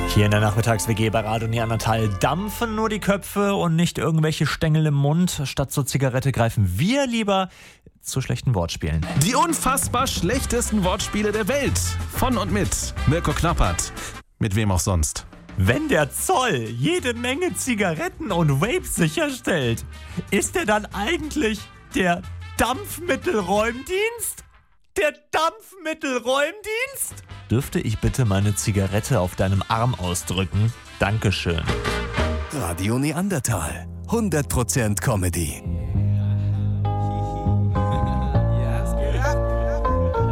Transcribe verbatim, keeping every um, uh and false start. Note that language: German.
Hier in der Nachmittags-W G bei Radio Neandertal dampfen nur die Köpfe und nicht irgendwelche Stängel im Mund. Statt zur Zigarette greifen wir lieber zu schlechten Wortspielen. Die unfassbar schlechtesten Wortspiele der Welt. Von und mit Mirko Knappert. Mit wem auch sonst. Wenn der Zoll jede Menge Zigaretten und Vapes sicherstellt, ist er dann eigentlich der Dampfmittelräumdienst? Der Dampfmittelräumdienst? Dürfte ich bitte meine Zigarette auf deinem Arm ausdrücken? Dankeschön. Radio Neandertal. hundert Prozent Comedy.